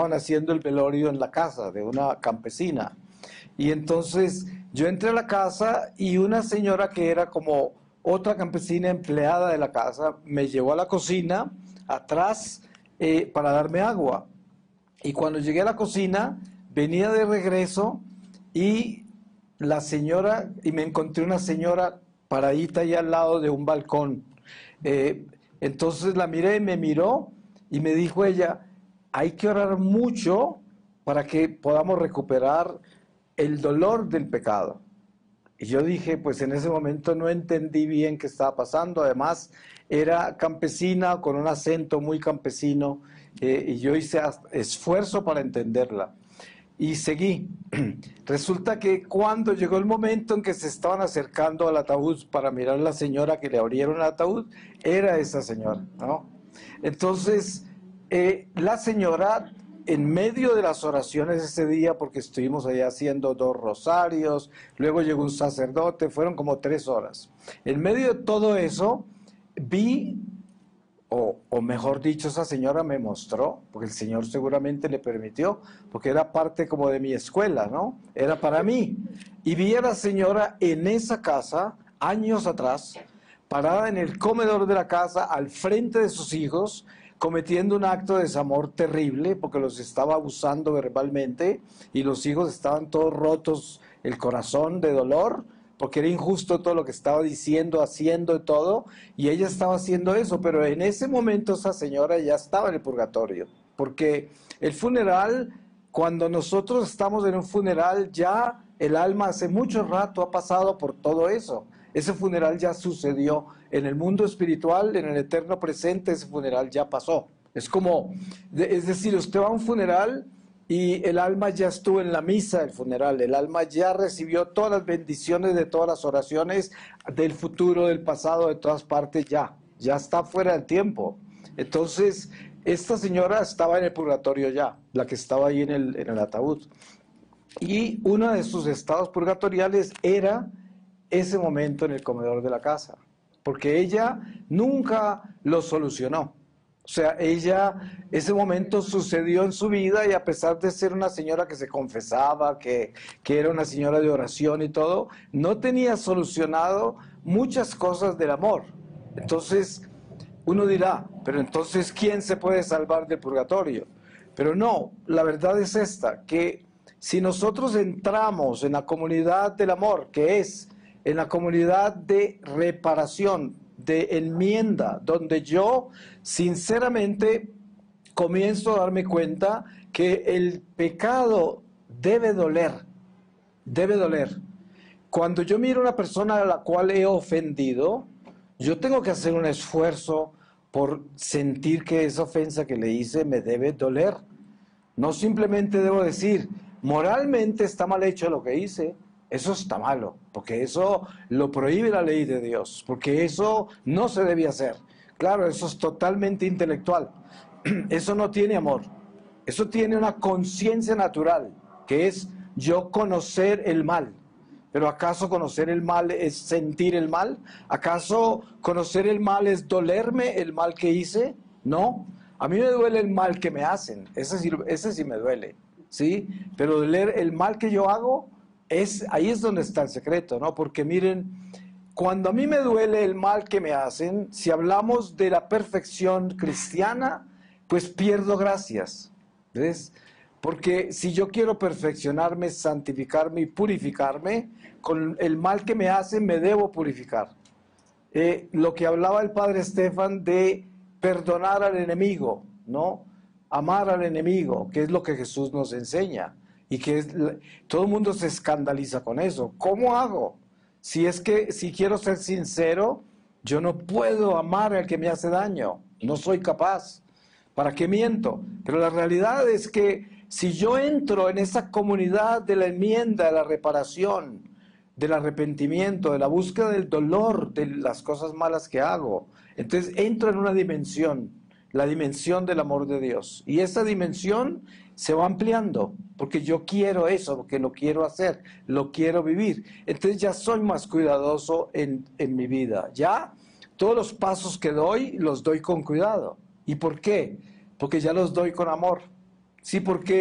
estaban haciendo el velorio en la casa de una campesina. Y entonces yo entré a la casa y una señora que era como otra campesina empleada de la casa me llevó a la cocina atrás para darme agua. Y cuando llegué a la cocina, venía de regreso y la señora, y me encontré una señora paradita ahí al lado de un balcón. Entonces la miré, me miró y me dijo ella, hay que orar mucho para que podamos recuperar el dolor del pecado. Y yo dije, pues en ese momento no entendí bien qué estaba pasando. Además, era campesina con un acento muy campesino y yo hice esfuerzo para entenderla. Y seguí. Resulta que cuando llegó el momento en que se estaban acercando al ataúd para mirar a la señora que le abrieron el ataúd, era esa señora, ¿no? Entonces, la señora, en medio de las oraciones ese día, porque estuvimos allá haciendo 2 rosarios, luego llegó un sacerdote, fueron como 3 horas. En medio de todo eso, vi, o mejor dicho, esa señora me mostró, porque el Señor seguramente le permitió, porque era parte como de mi escuela, ¿no? Era para mí. Y vi a la señora en esa casa, años atrás, parada en el comedor de la casa, al frente de sus hijos, cometiendo un acto de desamor terrible, porque los estaba abusando verbalmente, y los hijos estaban todos rotos, el corazón de dolor, porque era injusto todo lo que estaba diciendo, haciendo y todo, y ella estaba haciendo eso, pero en ese momento esa señora ya estaba en el purgatorio, porque el funeral, cuando nosotros estamos en un funeral, ya el alma hace mucho rato ha pasado por todo eso. Ese funeral ya sucedió en el mundo espiritual, en el eterno presente, ese funeral ya pasó. Es como, es decir, usted va a un funeral y el alma ya estuvo en la misa del funeral, el alma ya recibió todas las bendiciones de todas las oraciones del futuro, del pasado, de todas partes, ya está fuera del tiempo. Entonces, esta señora estaba en el purgatorio ya, la que estaba ahí en el ataúd. Y uno de sus estados purgatoriales era ese momento en el comedor de la casa, porque ella nunca lo solucionó. O sea, ese momento sucedió en su vida y a pesar de ser una señora que se confesaba, que era una señora de oración y todo, no tenía solucionado muchas cosas del amor. Entonces, uno dirá, pero entonces, ¿quién se puede salvar del purgatorio? Pero no, la verdad es esta, que si nosotros entramos en la comunidad del amor, que es en la comunidad de reparación, de enmienda, donde yo sinceramente comienzo a darme cuenta que el pecado debe doler, debe doler. Cuando yo miro a una persona a la cual he ofendido, yo tengo que hacer un esfuerzo por sentir que esa ofensa que le hice me debe doler. No simplemente debo decir, moralmente está mal hecho lo que hice, eso está malo, porque eso lo prohíbe la ley de Dios, porque eso no se debe hacer. Claro, eso es totalmente intelectual, eso no tiene amor, eso tiene una conciencia natural, que es yo conocer el mal. Pero ¿acaso conocer el mal es sentir el mal? ¿Acaso conocer el mal es dolerme el mal que hice? No, a mí me duele el mal que me hacen, ese sí me duele, ¿sí? Pero doler el mal que yo hago, ahí es donde está el secreto, ¿no? Porque miren, cuando a mí me duele el mal que me hacen, si hablamos de la perfección cristiana, pues pierdo gracias, ¿ves? Porque si yo quiero perfeccionarme, santificarme y purificarme, con el mal que me hacen me debo purificar. Lo que hablaba el padre Estefan de perdonar al enemigo, ¿no? Amar al enemigo, que es lo que Jesús nos enseña. Y todo el mundo se escandaliza con eso. ¿Cómo hago? Si quiero ser sincero, yo no puedo amar al que me hace daño. No soy capaz. ¿Para qué miento? Pero la realidad es que si yo entro en esa comunidad de la enmienda, de la reparación, del arrepentimiento, de la búsqueda del dolor de las cosas malas que hago, entonces entro en una dimensión, la dimensión del amor de Dios. Y esa dimensión se va ampliando, porque yo quiero eso, porque lo quiero hacer, lo quiero vivir. Entonces ya soy más cuidadoso en mi vida. Ya todos los pasos que doy, los doy con cuidado. ¿Y por qué? Porque ya los doy con amor. Sí, porque